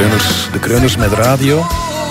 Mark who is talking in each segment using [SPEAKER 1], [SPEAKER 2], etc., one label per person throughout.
[SPEAKER 1] De Kreuners met radio.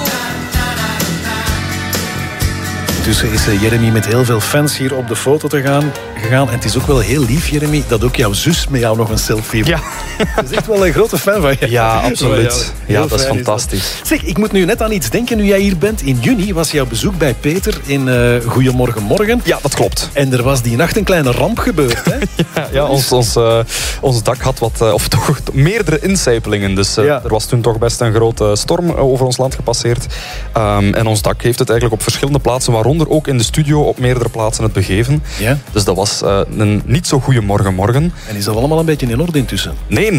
[SPEAKER 1] Intussen is Jeremy met heel veel fans hier op de foto gegaan. En het is ook wel heel lief, Jeremy, dat ook jouw zus met jou nog een selfie heeft. Ja. Dat is echt wel een grote fan van je.
[SPEAKER 2] Ja, absoluut. Ja, dat is fantastisch.
[SPEAKER 1] Zeg, ik moet nu net aan iets denken nu jij hier bent. In juni was jouw bezoek bij Peter in Goedemorgen Morgen.
[SPEAKER 2] Ja, dat klopt.
[SPEAKER 1] En er was die nacht een kleine ramp gebeurd, hè?
[SPEAKER 2] Ja, ons dak had of toch meerdere incijpelingen. Dus er was toen toch best een grote storm over ons land gepasseerd. En ons dak heeft het eigenlijk op verschillende plaatsen, waaronder ook in de studio op meerdere plaatsen het begeven. Ja. Dus dat was een niet zo goede morgen.
[SPEAKER 1] En is dat allemaal een beetje in orde intussen?
[SPEAKER 2] Nee.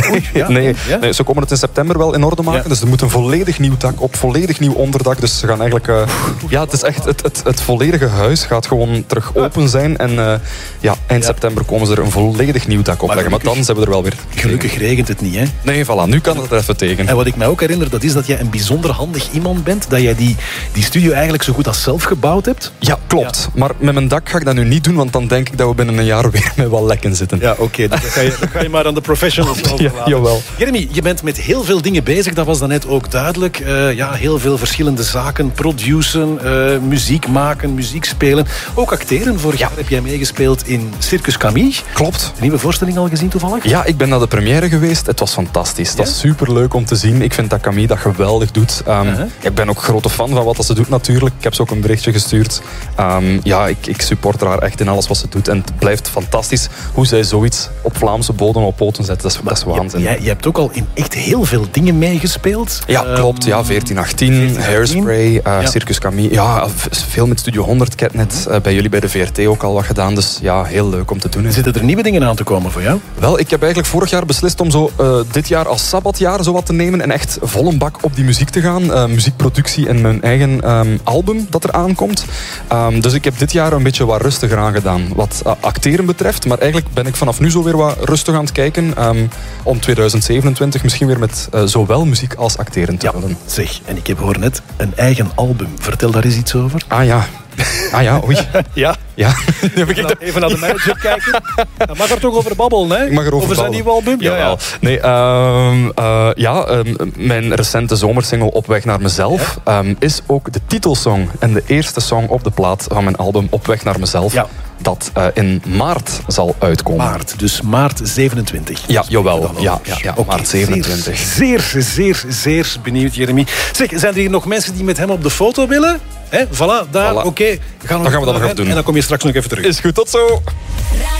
[SPEAKER 2] Ze komen het in september wel in orde maken. Ja. Dus er moet een volledig nieuw dak op, volledig nieuw onderdak. Dus ze gaan eigenlijk... het is echt het volledige huis gaat gewoon terug open zijn. En eind september komen ze er een volledig nieuw dak op leggen. Maar dan zijn we er wel weer.
[SPEAKER 1] Gelukkig regent het niet, hè?
[SPEAKER 2] Nee, voilà. Nu kan het er even tegen.
[SPEAKER 1] En wat ik mij ook herinner, dat is dat jij een bijzonder handig iemand bent. Dat jij die studio eigenlijk zo goed als zelf gebouwd hebt.
[SPEAKER 2] Ja, klopt. Ja. Maar met mijn dak ga ik dat nu niet doen, want dan denk ik dat we binnen een jaar weer met wat lekken zitten.
[SPEAKER 1] Ja, oké. Dan ga je maar aan de professionals overlaten.
[SPEAKER 2] Ja, jawel.
[SPEAKER 1] Jeremy, je bent met heel veel dingen bezig. Dat was daarnet ook duidelijk. Heel veel verschillende zaken. Produceren, muziek maken, muziek spelen. Ook acteren. Vorig jaar heb jij meegespeeld in Circus Camille.
[SPEAKER 2] Klopt.
[SPEAKER 1] Een nieuwe voorstelling al gezien toevallig?
[SPEAKER 2] Ja, ik ben naar de première geweest. Het was fantastisch. Het was superleuk om te zien. Ik vind dat Camille dat geweldig doet. Ik ben ook grote fan van wat ze doet natuurlijk. Ik heb ze ook een berichtje gestuurd. Ik support haar echt in alles wat ze doet. En het blijft fantastisch hoe zij zoiets op Vlaamse bodem op poten zet. Dat is waanzin.
[SPEAKER 1] Je hebt ook al in echt heel veel dingen meegespeeld.
[SPEAKER 2] Ja, klopt. 1418, Hairspray, Circus Camille. Ja, veel met Studio 100. Ik heb net bij jullie bij de VRT ook al wat gedaan. Dus ja, heel leuk om te doen.
[SPEAKER 1] Zitten er nieuwe dingen aan te komen voor jou?
[SPEAKER 2] Wel, ik heb eigenlijk vorig jaar beslist om zo dit jaar als sabbatjaar zo wat te nemen en echt vol een bak op die muziek te gaan. Muziekproductie en mijn eigen album dat er aankomt. Dus ik heb dit jaar een beetje wat rustiger aangedaan wat acteren betreft. Maar eigenlijk ben ik vanaf nu zo weer wat rustig aan het kijken om 2027 misschien weer met zowel muziek als acteren te willen.
[SPEAKER 1] Zeg, en ik heb hoor net een eigen album. Vertel daar eens iets over.
[SPEAKER 2] Ah ja, oei.
[SPEAKER 1] Ja. Even naar de manager kijken. Je mag er toch over babbelen, hè?
[SPEAKER 2] Ik mag er over
[SPEAKER 1] zijn nieuwe album?
[SPEAKER 2] Ja. Nee, mijn recente zomersingle Op weg naar mezelf is ook de titelsong en de eerste song op de plaat van mijn album Op weg naar mezelf. Ja. Dat in maart zal uitkomen.
[SPEAKER 1] Maart, dus maart 27.
[SPEAKER 2] Ja, jawel. Ja, maart 27.
[SPEAKER 1] Zeer benieuwd, Jeremy. Zeg, zijn er hier nog mensen die met hem op de foto willen? Voilà, daar, oké.
[SPEAKER 2] Dan gaan we dat nog even doen.
[SPEAKER 1] En dan kom je straks nog even terug.
[SPEAKER 2] Is goed, tot zo.